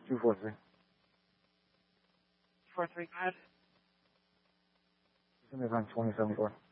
243. 43, go ahead. Send me on 2074.